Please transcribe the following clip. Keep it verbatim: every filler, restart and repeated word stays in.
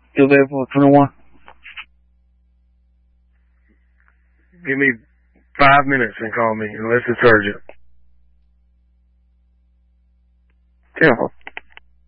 Still there for twenty-one? Give me five minutes and call me, unless it's urgent. Careful.